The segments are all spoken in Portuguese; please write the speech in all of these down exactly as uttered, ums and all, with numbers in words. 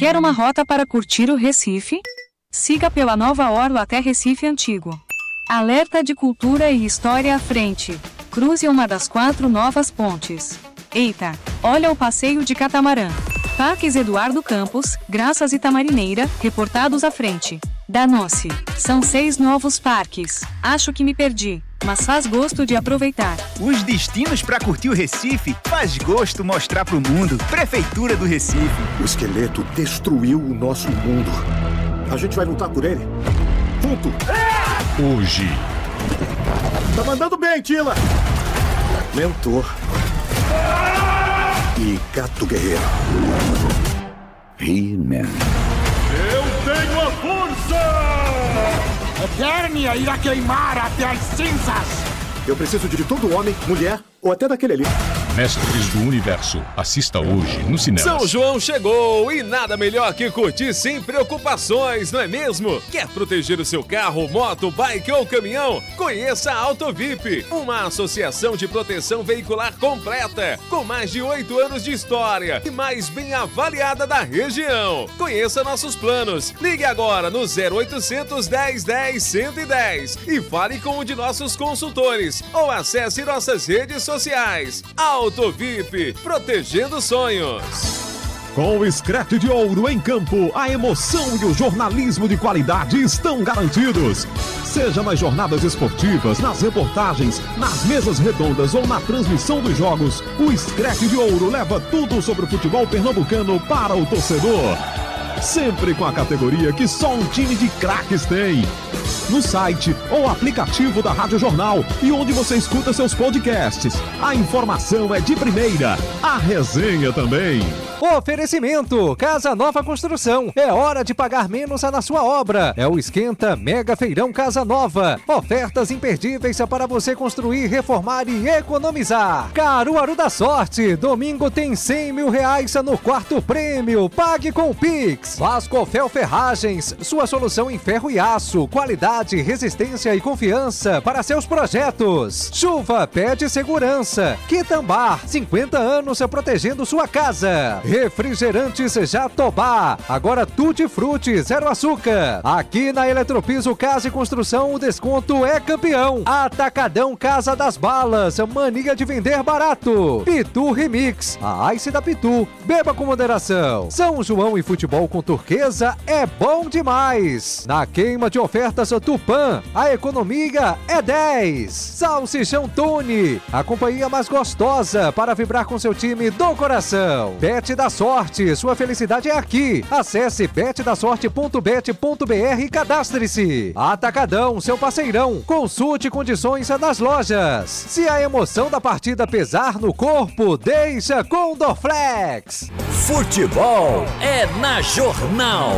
Quer uma rota para curtir o Recife? Siga pela Nova Orla até Recife Antigo. Alerta de cultura e história à frente. Cruze uma das quatro novas pontes. Eita, olha o passeio de catamarã. Parques Eduardo Campos, Graças e Tamarineira, reportados à frente. Danou-se. São seis novos parques. Acho que me perdi, mas faz gosto de aproveitar. Os destinos para curtir o Recife faz gosto mostrar pro mundo. Prefeitura do Recife. O esqueleto destruiu o nosso mundo. A gente vai lutar por ele. Junto. Hoje. Tá mandando bem, Tila. Mentor. E Gato Guerreiro. He-Man. Eu tenho a força! Eternia irá queimar até as cinzas! Eu preciso de todo homem, mulher ou até daquele ali. Mestres do Universo. Assista hoje no cinema. São João chegou e nada melhor que curtir sem preocupações, não é mesmo? Quer proteger o seu carro, moto, bike ou caminhão? Conheça a AutoVip, uma associação de proteção veicular completa, com mais de oito anos de história e mais bem avaliada da região. Conheça nossos planos. Ligue agora no zero oitocentos, dez, dez, cento e dez e fale com um de nossos consultores ou acesse nossas redes sociais. AutoVip, protegendo sonhos. Com o Screte de Ouro em campo, a emoção e o jornalismo de qualidade estão garantidos. Seja nas jornadas esportivas, nas reportagens, nas mesas redondas ou na transmissão dos jogos, o Screte de Ouro leva tudo sobre o futebol pernambucano para o torcedor. Sempre com a categoria que só um time de craques tem. No site ou aplicativo da Rádio Jornal e onde você escuta seus podcasts. A informação é de primeira, a resenha também. Oferecimento, Casa Nova Construção. É hora de pagar menos na sua obra. É o Esquenta Mega Feirão Casa Nova. Ofertas imperdíveis para você construir, reformar e economizar. Caruaru da Sorte. Domingo tem cem mil reais no quarto prêmio. Pague com o Pix. Vasco Fel Ferragens. Sua solução em ferro e aço. Qualidade, resistência e confiança para seus projetos. Chuva pede segurança. Quitambar. cinquenta anos protegendo sua casa. Refrigerantes Jatobá, agora Tutti Frutti, zero açúcar. Aqui na Eletropiso Casa e Construção o desconto é campeão. Atacadão Casa das Balas, mania de vender barato. Pitu Remix, a Ice da Pitu, beba com moderação. São João e futebol com turquesa é bom demais. Na queima de ofertas Tupã, a economia é dez. Salsichão Tony, a companhia mais gostosa para vibrar com seu time do coração. Bet da Sorte, sua felicidade é aqui. Acesse bet da sorte ponto bet ponto br e cadastre-se. Atacadão, seu parceirão. Consulte condições nas lojas. Se a emoção da partida pesar no corpo, deixa com Dorflex. Futebol é na Jornal.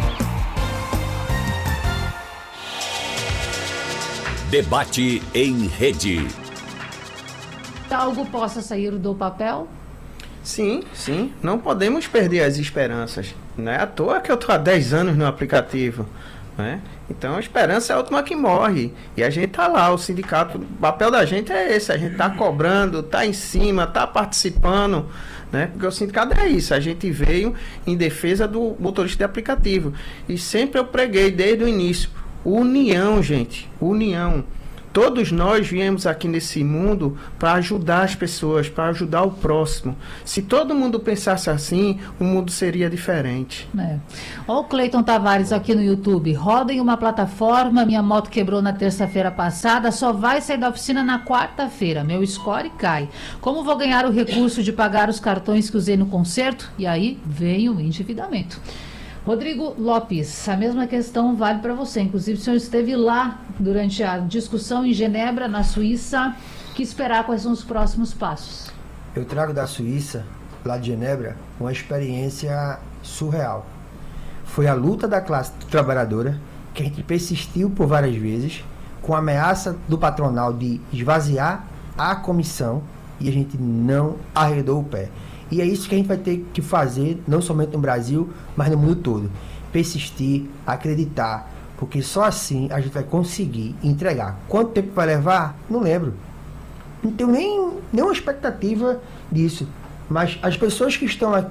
Debate em rede. Algo possa sair do papel? Sim, sim. Não podemos perder as esperanças. Não é à toa que eu estou há dez anos no aplicativo. Né? Então a esperança é a última que morre. E a gente está lá, o sindicato, o papel da gente é esse, a gente está cobrando, está em cima, está participando. Né? Porque o sindicato é isso, a gente veio em defesa do motorista de aplicativo. E sempre eu preguei desde o início. União, gente. União. Todos nós viemos aqui nesse mundo para ajudar as pessoas, para ajudar o próximo. Se todo mundo pensasse assim, o mundo seria diferente. É. Olha o Cleiton Tavares aqui no YouTube. Roda em uma plataforma, minha moto quebrou na terça-feira passada, só vai sair da oficina na quarta-feira. Meu score cai. Como vou ganhar o recurso de pagar os cartões que usei no concerto? E aí vem o endividamento. Rodrigo Lopes, a mesma questão vale para você. Inclusive, o senhor esteve lá durante a discussão em Genebra, na Suíça. Que esperar? Quais são os próximos passos? Eu trago da Suíça, lá de Genebra, uma experiência surreal. Foi a luta da classe trabalhadora, que a gente persistiu por várias vezes, com a ameaça do patronal de esvaziar a comissão, e a gente não arredou o pé. E é isso que a gente vai ter que fazer, não somente no Brasil, mas no mundo todo. Persistir, acreditar, porque só assim a gente vai conseguir entregar. Quanto tempo vai levar? Não lembro. Não tenho nem nenhuma expectativa disso. Mas as pessoas que estão aqui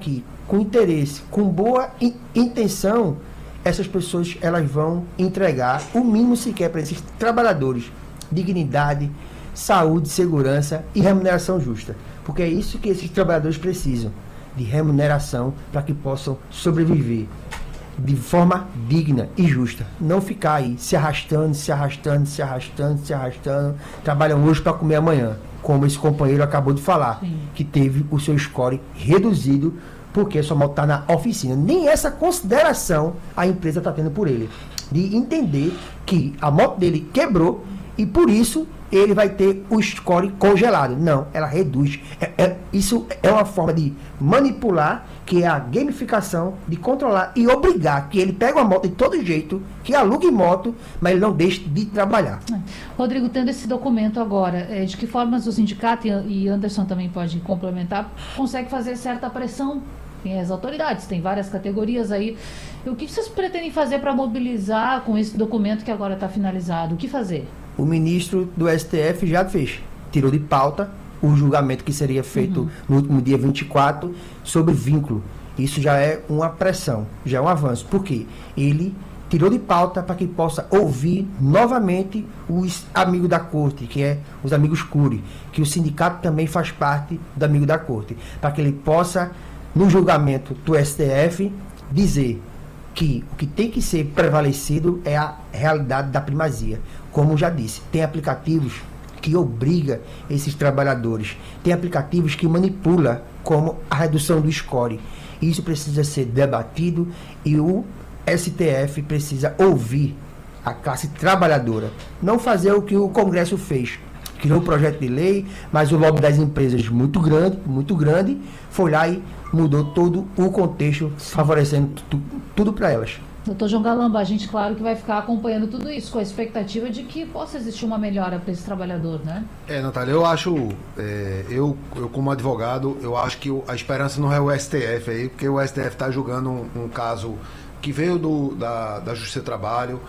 com interesse, com boa in- intenção, essas pessoas elas vão entregar o mínimo sequer para esses trabalhadores: dignidade, saúde, segurança e remuneração justa. Porque é isso que esses trabalhadores precisam, de remuneração, para que possam sobreviver de forma digna e justa. Não ficar aí se arrastando, se arrastando, se arrastando, se arrastando. Trabalham hoje para comer amanhã, como esse companheiro acabou de falar. Sim. Que teve o seu score reduzido porque sua moto está na oficina. Nem essa consideração a empresa está tendo por ele, de entender que a moto dele quebrou e por isso ele vai ter o score congelado. Não, ela reduz. É, é, isso é uma forma de manipular, que é a gamificação, de controlar e obrigar que ele pegue uma moto de todo jeito, que alugue moto, mas ele não deixe de trabalhar. Rodrigo, tendo esse documento agora, é, de que formas o sindicato, e Anderson também pode complementar, consegue fazer certa pressão? Tem as autoridades, tem várias categorias aí. E o que vocês pretendem fazer para mobilizar com esse documento que agora está finalizado? O que fazer? O ministro do S T F já fez, tirou de pauta o julgamento que seria feito uhum. no último dia vinte e quatro sobre vínculo. Isso já é uma pressão, já é um avanço. Por quê? Ele tirou de pauta para que possa ouvir novamente os amigos da corte, que é os amigos Cury, que o sindicato também faz parte do amigo da corte, para que ele possa, no julgamento do S T F, dizer que o que tem que ser prevalecido é a realidade da primazia. Como já disse, tem aplicativos que obriga esses trabalhadores, tem aplicativos que manipula, como a redução do score. Isso precisa ser debatido e o S T F precisa ouvir a classe trabalhadora, não fazer o que o Congresso fez. Criou um projeto de lei, mas o lobby das empresas muito grande, muito grande, foi lá e mudou todo o contexto, favorecendo tu, tudo para elas. Doutor João Galamba, a gente, claro, que vai ficar acompanhando tudo isso, com a expectativa de que possa existir uma melhora para esse trabalhador, né? É, Natália, eu acho, é, eu, eu como advogado, eu acho que a esperança não é o S T F aí, porque o S T F está julgando um, um caso que veio do, da, da Justiça do Trabalho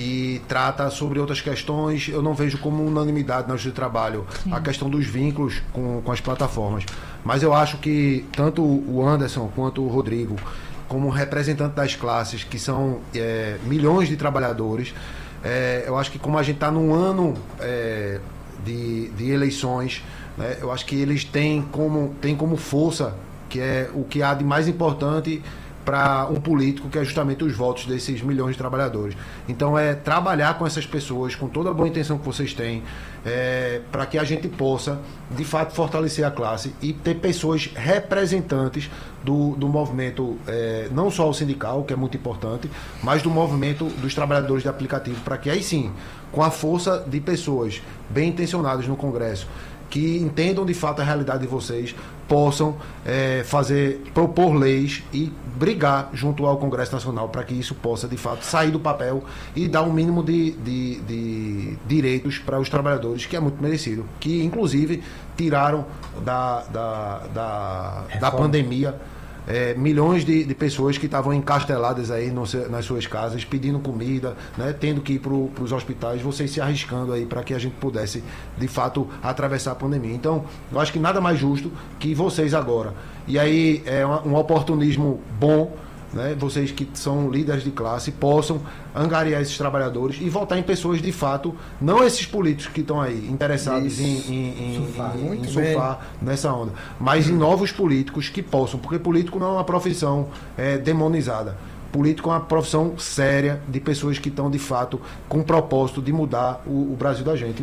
e trata sobre outras questões. Eu não vejo como unanimidade na Justiça do Trabalho Sim. a questão dos vínculos com, com as plataformas. Mas eu acho que tanto o Anderson quanto o Rodrigo, como representante das classes, que são é, milhões de trabalhadores, é, eu acho que como a gente está num ano é, de, de eleições, né, eu acho que eles têm como, têm como força, que é o que há de mais importante para um político, que é justamente os votos desses milhões de trabalhadores. Então é trabalhar com essas pessoas, com toda a boa intenção que vocês têm, é, para que a gente possa, de fato, fortalecer a classe e ter pessoas representantes do, do movimento, é, não só o sindical, que é muito importante, mas do movimento dos trabalhadores de aplicativo, para que aí sim, com a força de pessoas bem intencionadas no Congresso, que entendam de fato a realidade de vocês, possam é, fazer, propor leis e brigar junto ao Congresso Nacional para que isso possa de fato sair do papel e dar um mínimo de, de, de direitos para os trabalhadores, que é muito merecido, que inclusive tiraram da, da, da, da pandemia É, milhões de, de pessoas que estavam encasteladas aí no, nas suas casas, pedindo comida, né, tendo que ir para os hospitais, vocês se arriscando aí para que a gente pudesse, de fato, atravessar a pandemia. Então, eu acho que nada mais justo que vocês agora. E aí é um oportunismo bom, né, vocês que são líderes de classe, possam angariar esses trabalhadores e votar em pessoas de fato, não esses políticos que estão aí interessados em, em, em surfar, em, em surfar nessa onda, mas em novos políticos que possam, porque político não é uma profissão é, demonizada. Político é uma profissão séria de pessoas que estão de fato com o propósito de mudar o, o Brasil da gente.